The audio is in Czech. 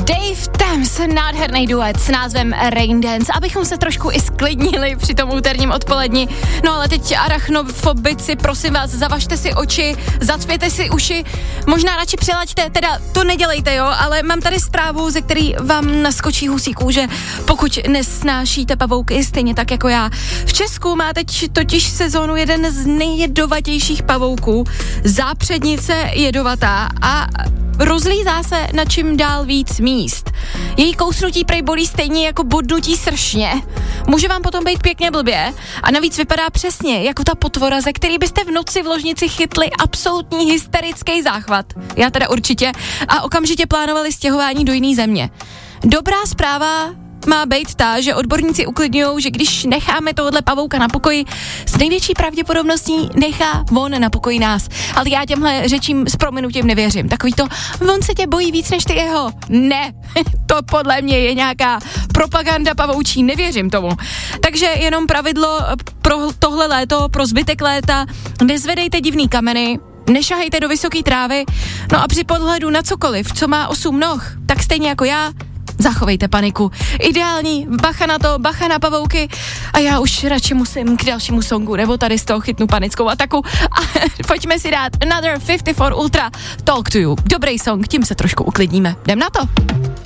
Dave Thames, nádherný duet s názvem Rain Dance, abychom se trošku i sklidnili při tom úterním odpoledni. No ale teď arachnofobici, prosím vás, zavažte si oči, zacpěte si uši, možná radši přilaďte, teda to nedělejte, jo, ale mám tady zprávu, ze který vám naskočí husí kůže, pokud nesnášíte pavouky stejně tak jako já. V Česku má teď totiž sezónu jeden z nejjedovatějších pavouků, zápřednice jedovatá a rozlízá se na čím dál víc míst. Její kousnutí prej bolí stejně jako bodnutí sršně. Může vám potom být pěkně blbě a navíc vypadá přesně jako ta potvora, ze který byste v noci v ložnici chytli absolutní hysterický záchvat. Já teda určitě. A okamžitě plánovali stěhování do jiné země. Dobrá zpráva má být ta, že odborníci uklidňujou, že když necháme tohohle pavouka na pokoji, s největší pravděpodobností nechá on na pokoji nás. Ale já těmhle řečím s prominutím nevěřím. Takový to, on se tě bojí víc než ty jeho. Ne, to podle mě je nějaká propaganda pavoučí, nevěřím tomu. Takže jenom pravidlo pro tohle léto, pro zbytek léta, nezvedejte divný kameny, nešahejte do vysoké trávy, no a při podhledu na cokoliv, co má 8 noh, tak stejně jako já, zachovejte paniku. Ideální, bacha na to, bacha na pavouky a já už radši musím k dalšímu songu, nebo tady z toho chytnu panickou ataku a pojďme si dát Another 54 Ultra Talk to You. Dobrý song, tím se trošku uklidníme. Jdem na to.